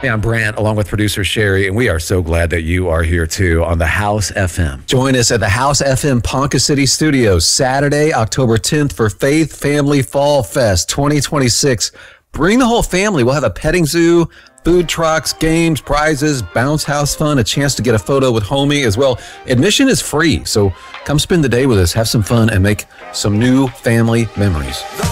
Hey, I'm Brant, along with producer Sherry, and we are so glad that you are here too on the House FM. Join us at the House FM Ponca City Studios Saturday, October 10th for Faith Family Fall Fest 2026. Bring the whole family. We'll have a petting zoo, food trucks, games, prizes, bounce house fun, a chance to get a photo with homie as well. Admission is free, so come spend the day with us, have some fun, and make some new family memories.